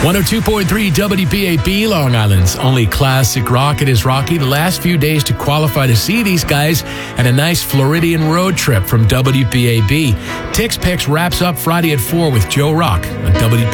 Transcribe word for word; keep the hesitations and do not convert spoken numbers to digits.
one oh two point three W P A B, Long Island's only classic rock. It is Rocky. The last few days to qualify to see these guys and a nice Floridian road trip from W P A B. Tix Picks wraps up Friday at four with Joe Rock on W P A B.